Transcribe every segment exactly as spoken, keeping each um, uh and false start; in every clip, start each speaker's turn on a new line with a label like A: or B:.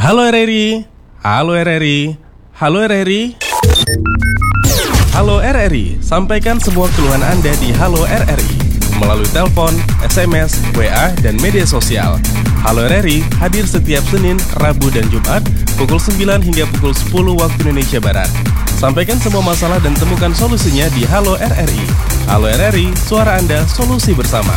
A: Halo R R I, halo R R I, halo R R I. Halo R R I, sampaikan semua keluhan Anda di Halo R R I melalui telepon, S M S, W A, dan media sosial. Halo R R I hadir setiap Senin, Rabu, dan Jumat pukul sembilan hingga pukul sepuluh waktu Indonesia Barat. Sampaikan semua masalah dan temukan solusinya di Halo R R I. Halo R R I, suara Anda, solusi bersama.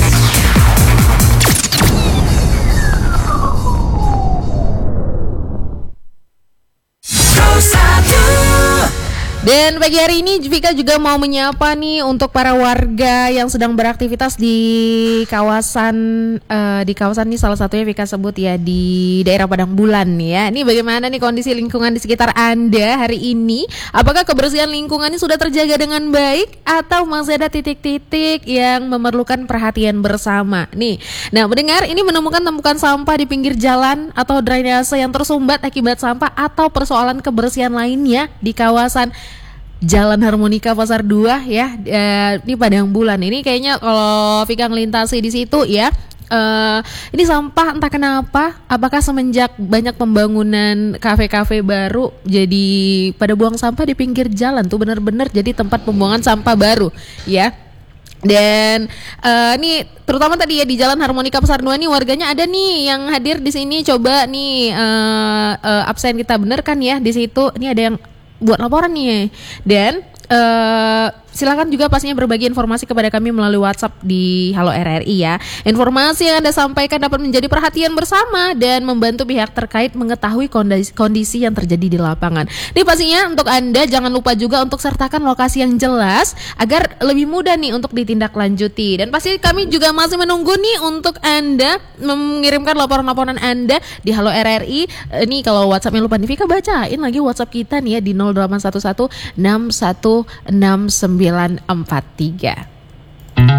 B: Dan pagi hari ini Vika juga mau menyapa nih untuk para warga yang sedang beraktivitas di kawasan uh, di kawasan ini, salah satunya Vika sebut ya di daerah Padang Bulan nih ya. Ini bagaimana nih kondisi lingkungan di sekitar Anda hari ini? Apakah kebersihan lingkungan ini sudah terjaga dengan baik atau masih ada titik-titik yang memerlukan perhatian bersama nih? Nah, mendengar ini menemukan tumpukan sampah di pinggir jalan atau drainase yang tersumbat akibat sampah atau persoalan kebersihan lainnya di kawasan Jalan Harmonika Pasar dua ya, e, ini Padang Bulan. Ini kayaknya kalau Vika ngelintasi di situ ya, e, ini sampah entah kenapa, apakah semenjak banyak pembangunan kafe-kafe baru jadi pada buang sampah di pinggir jalan tuh benar-benar jadi tempat pembuangan sampah baru ya. Dan uh, ini terutama tadi ya di Jalan Harmonika Pasar dua nih warganya ada nih yang hadir di sini, coba nih uh, uh, absen kita bener kan ya di situ. Ini ada yang buat laporan nih. Dan uh, silakan juga pastinya berbagi informasi kepada kami melalui WhatsApp di Halo R R I ya. Informasi yang Anda sampaikan dapat menjadi perhatian bersama dan membantu pihak terkait mengetahui kondisi, kondisi yang terjadi di lapangan. Ini pastinya untuk Anda jangan lupa juga untuk sertakan lokasi yang jelas agar lebih mudah nih untuk ditindaklanjuti. Dan pasti kami juga masih menunggu nih untuk Anda mengirimkan laporan-laporan Anda di Halo R R I. Ini kalau WhatsAppnya lupa nih Vika bacain lagi WhatsApp kita nih ya di nol delapan satu satu enam satu enam sembilan empat tiga.